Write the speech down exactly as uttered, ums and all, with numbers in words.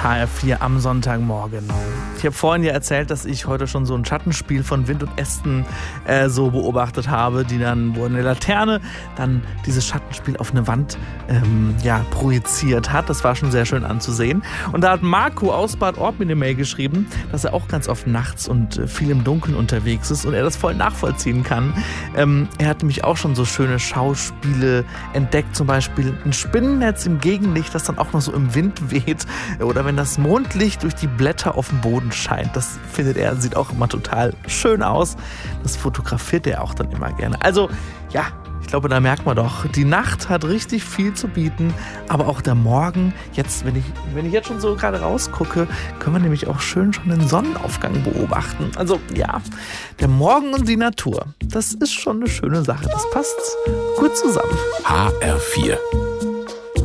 ist H R vier am Sonntagmorgen. Ich habe vorhin ja erzählt, dass ich heute schon so ein Schattenspiel von Wind und Ästen äh, so beobachtet habe, die dann, wo eine Laterne dann dieses Schattenspiel auf eine Wand ähm, ja, projiziert hat. Das war schon sehr schön anzusehen. Und da hat Marco aus Bad Orb mir eine Mail geschrieben, dass er auch ganz oft nachts und äh, viel im Dunkeln unterwegs ist und er das voll nachvollziehen kann. Ähm, er hat nämlich auch schon so schöne Schauspiele entdeckt, zum Beispiel ein Spinnennetz im Gegenlicht, das dann auch noch so im Wind weht, oder wenn das Mondlicht durch die Blätter auf dem Boden scheint. Das findet er, sieht auch immer total schön aus. Das fotografiert er auch dann immer gerne. Also ja, ich glaube, da merkt man doch, die Nacht hat richtig viel zu bieten, aber auch der Morgen, jetzt, wenn ich, wenn ich jetzt schon so gerade rausgucke, können wir nämlich auch schön schon den Sonnenaufgang beobachten. Also ja, der Morgen und die Natur, das ist schon eine schöne Sache. Das passt gut zusammen. H R vier